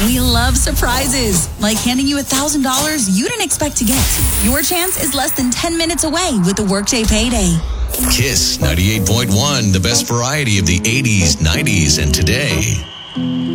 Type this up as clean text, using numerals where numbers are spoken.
We love surprises, like handing you $1,000 you didn't expect to get. Your chance is less than 10 minutes away with the Workday Payday. Kiss 98.1, the best variety of the 80s, 90s, and today.